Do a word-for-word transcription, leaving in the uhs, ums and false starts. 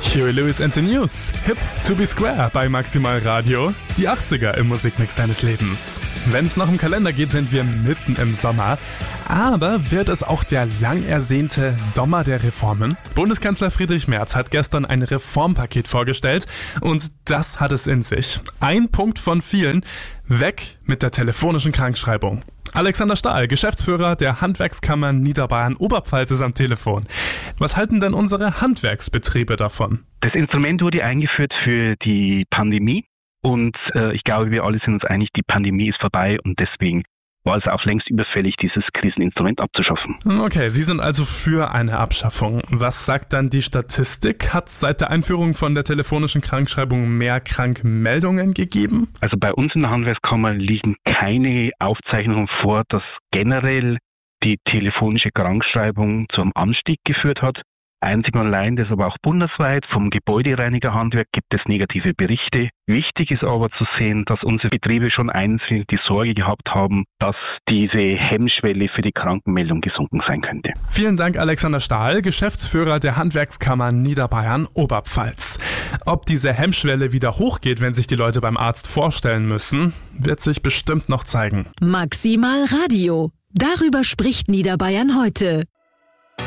Huey Lewis and the News. Hip to be square bei Maximal Radio. Die achtziger im Musikmix deines Lebens. Wenn es noch im Kalender geht, sind wir mitten im Sommer. Aber wird es auch der lang ersehnte Sommer der Reformen? Bundeskanzler Friedrich Merz hat gestern ein Reformpaket vorgestellt und das hat es in sich. Ein Punkt von vielen: weg mit der telefonischen Krankschreibung. Alexander Stahl, Geschäftsführer der Handwerkskammer Niederbayern Oberpfalz, ist am Telefon. Was halten denn unsere Handwerksbetriebe davon? Das Instrument wurde eingeführt für die Pandemie und äh, ich glaube, wir alle sind uns einig, die Pandemie ist vorbei und deswegen war es auch längst überfällig, dieses Kriseninstrument abzuschaffen. Okay, Sie sind also für eine Abschaffung. Was sagt dann die Statistik? Hat es seit der Einführung von der telefonischen Krankschreibung mehr Krankmeldungen gegeben? Also bei uns in der Handwerkskammer liegen keine Aufzeichnungen vor, dass generell die telefonische Krankschreibung zum Anstieg geführt hat. Einzig und allein, das aber auch bundesweit vom Gebäudereinigerhandwerk gibt es negative Berichte. Wichtig ist aber zu sehen, dass unsere Betriebe schon einzeln die Sorge gehabt haben, dass diese Hemmschwelle für die Krankenmeldung gesunken sein könnte. Vielen Dank, Alexander Stahl, Geschäftsführer der Handwerkskammer Niederbayern Oberpfalz. Ob diese Hemmschwelle wieder hochgeht, wenn sich die Leute beim Arzt vorstellen müssen, wird sich bestimmt noch zeigen. Maximal Radio. Darüber spricht Niederbayern heute.